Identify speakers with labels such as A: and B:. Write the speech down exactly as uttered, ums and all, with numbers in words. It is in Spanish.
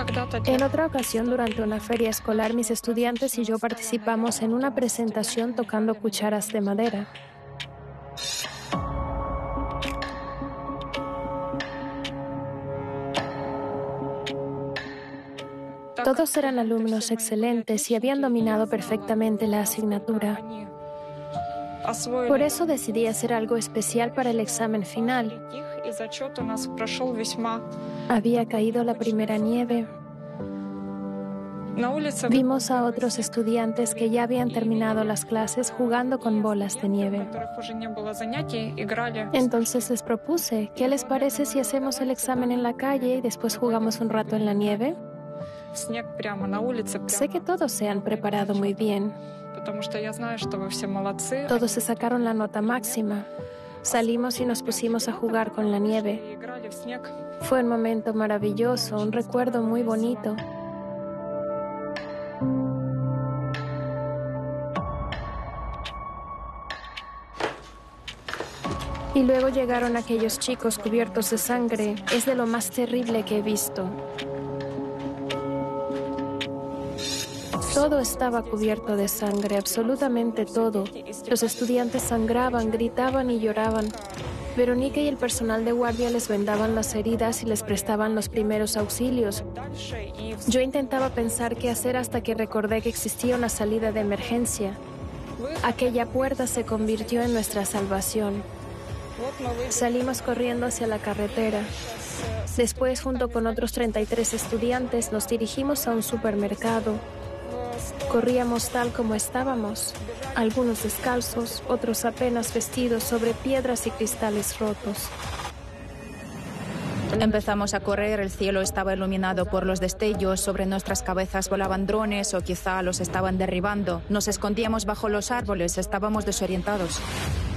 A: En otra ocasión, durante una feria escolar, mis estudiantes y yo participamos en una presentación tocando cucharas de madera. Todos eran alumnos excelentes y habían dominado perfectamente la asignatura. Por eso decidí hacer algo especial para el examen final. Había caído la primera nieve. Vimos a otros estudiantes que ya habían terminado las clases jugando con bolas de nieve. Entonces les propuse, ¿qué les parece si hacemos el examen en la calle y después jugamos un rato en la nieve? Sé que todos se han preparado muy bien. Todos se sacaron la nota máxima. Salimos y nos pusimos a jugar con la nieve. Fue un momento maravilloso, un recuerdo muy bonito. Y luego llegaron aquellos chicos cubiertos de sangre. Es de lo más terrible que he visto. Todo estaba cubierto de sangre, absolutamente todo. Los estudiantes sangraban, gritaban y lloraban. Verónica y el personal de guardia les vendaban las heridas y les prestaban los primeros auxilios. Yo intentaba pensar qué hacer hasta que recordé que existía una salida de emergencia. Aquella puerta se convirtió en nuestra salvación. Salimos corriendo hacia la carretera. Después, junto con otros treinta y tres estudiantes, nos dirigimos a un supermercado. Corríamos tal como estábamos, algunos descalzos, otros apenas vestidos sobre piedras y cristales rotos.
B: Empezamos a correr, el cielo estaba iluminado por los destellos, sobre nuestras cabezas volaban drones o quizá los estaban derribando. Nos escondíamos bajo los árboles, estábamos desorientados.